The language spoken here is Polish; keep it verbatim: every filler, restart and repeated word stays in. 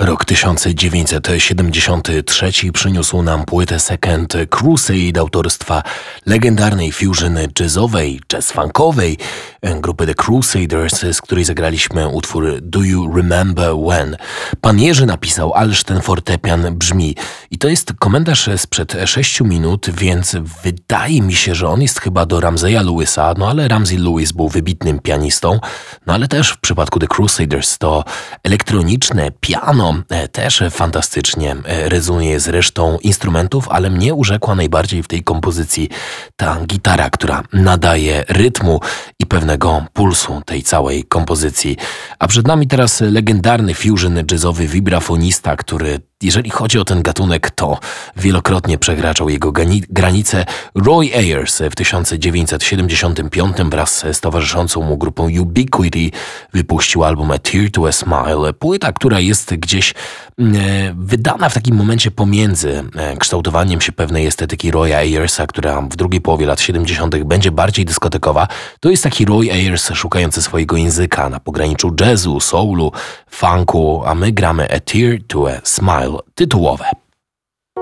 Rok tysiąc dziewięćset siedemdziesiąty trzeci przyniósł nam płytę Second Crusade autorstwa legendarnej fusion jazzowej, jazz-funkowej grupy The Crusaders, z której zagraliśmy utwór Do You Remember When? Pan Jerzy napisał, ależ ten fortepian brzmi. I to jest komentarz sprzed sześciu minut, więc wydaje mi się, że on jest chyba do Ramseya Lewisa, no ale Ramsey Lewis był wybitnym pianistą, no ale też w przypadku The Crusaders to elektroniczne piano też fantastycznie rezonuje z resztą instrumentów, ale mnie urzekła najbardziej w tej kompozycji ta gitara, która nadaje rytmu i pewnego pulsu tej całej kompozycji. A przed nami teraz legendarny fusion jazzowy vibrafonista, który, jeżeli chodzi o ten gatunek, to wielokrotnie przekraczał jego granice. Roy Ayers w tysiąc dziewięćset siedemdziesiątym piątym wraz z towarzyszącą mu grupą Ubiquity wypuścił album A Tear to a Smile. Płyta, która jest gdzieś e, wydana w takim momencie pomiędzy e, kształtowaniem się pewnej estetyki Roya Ayersa, która w drugiej połowie lat siedemdziesiątych będzie bardziej dyskotekowa. To jest taki Roy Ayers szukający swojego języka na pograniczu jazzu, soulu, funku, a my gramy A Tear to a Smile tytułowe.